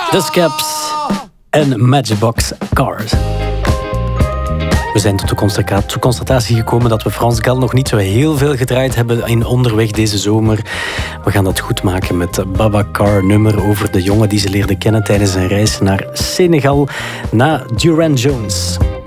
The Scaps en Matchbox Cars. We zijn tot de constatatie gekomen dat we France Gall nog niet zo heel veel gedraaid hebben in Onderweg deze zomer. We gaan dat goed maken met Babacar, nummer over de jongen die ze leerde kennen tijdens een reis naar Senegal na Duran Jones.